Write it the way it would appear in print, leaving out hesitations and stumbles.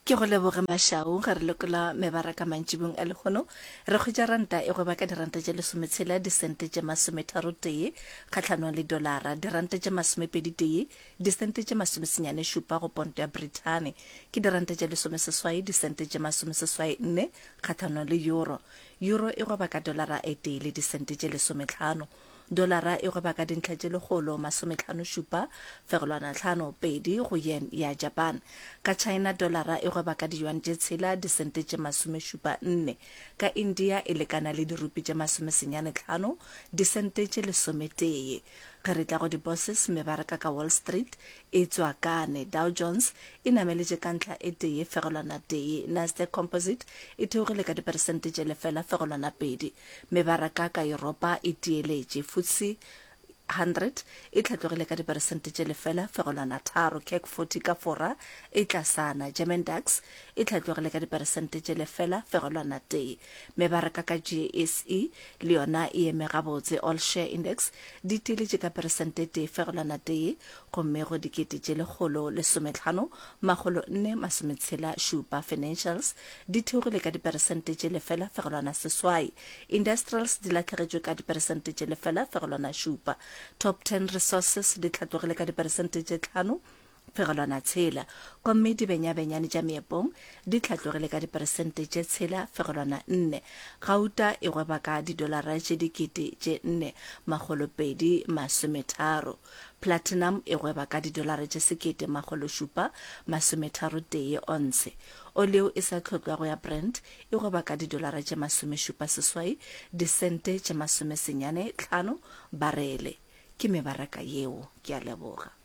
ke go leboga Mashao ga re lokola mebaraka mantšibong a lekgono re khwetša ranta e go ba ka diranta tše lesometshela disente tše masometharotee kgatlhanong le dolara diranta tše masomepeditee disente tše masomesenyane šupa go ponto ya Britain ke diranta tše lesomeseswai disente tše masomeseswai nne kgatlhanong le euro e go ba ka dolara e tee le disente tše lesomehlano dolara e go ba ka dintlha tše lekgolo masomehlano šupa fegolwana hlano pedi go yen ya Japan ka China dolara e go ba ka diyuan tše tshela disente tše masomešupa nne ka India e lekana le dirupi tše masomesenyane hlano disente tše lesometee ge re tla go di-bosses mebaraka ka Wall Street e tswakane Dow Jones e nameletše ka ntlha e tee fegolwana tee Nasdaq Composite e theogile ka diperesente tše lefela fegolwana pedi mebaraka ka Europa e tieletše FTSE 100 e tlhatlogile ka diperesente tše lefela fegolwana tharo CAC 40 ka fora e tlasana German DAX e tlhatlogile ka diperesente tše lefela fegolwana tee mebaraka ka JSE le yona e eme gabotse All Share Index di tiletše ka peresente tee fegolwana tee gomme go dikete tše lekgolo lesomehlano magolo nne masometshela šupa Financials di theogile ka diperesente tše lefela fegolwana seswai Industrials di latlhegetšwe ka diperesente tše lefela fegolwana šupa Top 10 Resources di tlhatlogile ka diperesente tše hlano fegolwana tshela gomme dibenyabenyane tša meepong di tlhatlogile ka diperesente tše tshela fegolwana nne gauta e gweba ka didolara tše dikete tše nne magolo pedi masometharo platinum e gweba ka didolara tše sekete magolo šupa masometharo tee onse oleo e sa tlhotlwa go ya Brent e gweba ka didolara tše masomešupa seswai disente tše masomesenyane hlano barele ke mebaraka yeo ke a leboga